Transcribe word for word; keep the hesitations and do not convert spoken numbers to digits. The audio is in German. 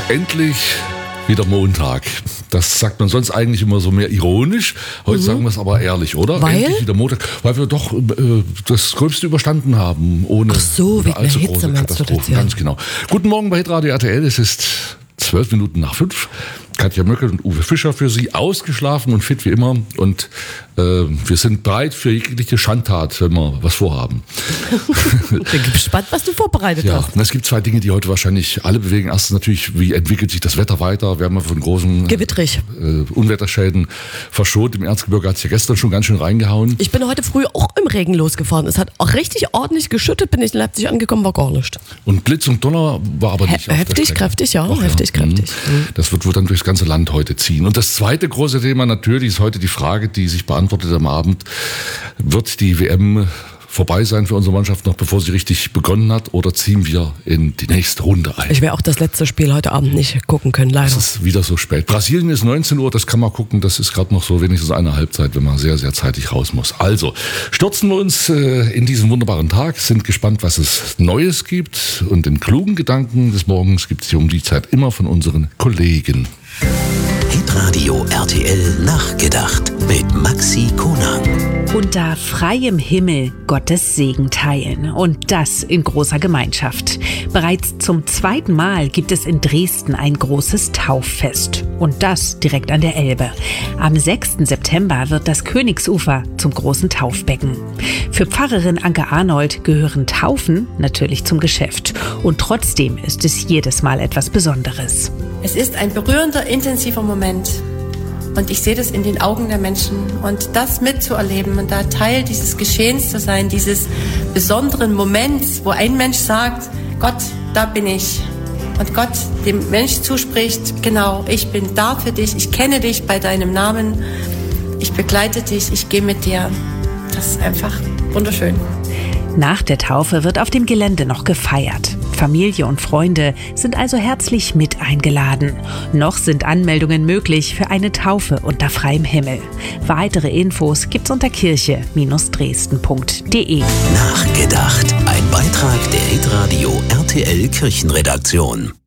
Endlich wieder Montag. Das sagt man sonst eigentlich immer so mehr ironisch. Heute mhm. sagen wir es aber ehrlich, oder? Weil? Endlich wieder Montag. Weil wir doch äh, das Gröbste überstanden haben. Ohne Ach so, wegen allzu der Hitze große Katastrophen. Ganz genau. Guten Morgen bei Hitradio R T L. Es ist zwölf Minuten nach fünf. Katja Möckel und Uwe Fischer für Sie, ausgeschlafen und fit wie immer. Und äh, wir sind bereit für jegliche Schandtat, wenn wir was vorhaben. Ich bin gespannt, was du vorbereitet ja, hast. Es gibt zwei Dinge, die heute wahrscheinlich alle bewegen. Erstens natürlich, wie entwickelt sich das Wetter weiter? Wir haben ja von großen Gewittrig. Äh, Unwetterschäden verschont. Im Erzgebirge hat es ja gestern schon ganz schön reingehauen. Ich bin heute früh auch im Regen losgefahren. Es hat auch richtig ordentlich geschüttet, bin ich in Leipzig angekommen, war gar nicht. Und Blitz und Donner war aber nicht He- auf Heftig, der kräftig, ja, Doch, heftig, ja. kräftig. Mhm. Das wird wohl dann durchs ganze Land heute ziehen. Und das zweite große Thema natürlich ist heute die Frage, die sich beantwortet am Abend. Wird die W M vorbei sein für unsere Mannschaft noch, bevor sie richtig begonnen hat, oder ziehen wir in die nächste Runde ein? Ich werde auch das letzte Spiel heute Abend nicht gucken können, leider. Es ist wieder so spät. Brasilien ist neunzehn Uhr, das kann man gucken, das ist gerade noch so wenigstens eine Halbzeit, wenn man sehr, sehr zeitig raus muss. Also, stürzen wir uns äh, in diesen wunderbaren Tag, sind gespannt, was es Neues gibt, und den klugen Gedanken des Morgens gibt es hier um die Zeit immer von unseren Kollegen. Hitradio R T L nachgedacht mit Maxi Konang. Unter freiem Himmel Gottes Segen teilen, und das in großer Gemeinschaft. Bereits zum zweiten Mal gibt es in Dresden ein großes Tauffest, und das direkt an der Elbe. Am sechsten September wird das Königsufer zum großen Taufbecken. Für Pfarrerin Anke Arnold gehören Taufen natürlich zum Geschäft, und trotzdem ist es jedes Mal etwas Besonderes. Es ist ein berührender, intensiver Moment. Und ich sehe das in den Augen der Menschen. Und das mitzuerleben und da Teil dieses Geschehens zu sein, dieses besonderen Moments, wo ein Mensch sagt, Gott, da bin ich. Und Gott dem Mensch zuspricht, genau, ich bin da für dich, ich kenne dich bei deinem Namen, ich begleite dich, ich gehe mit dir. Das ist einfach wunderschön. Nach der Taufe wird auf dem Gelände noch gefeiert. Familie und Freunde sind also herzlich mit eingeladen. Noch sind Anmeldungen möglich für eine Taufe unter freiem Himmel. Weitere Infos gibt's unter kirche Dresden punkt de. Nachgedacht. Ein Beitrag der Hitradio R T L Kirchenredaktion.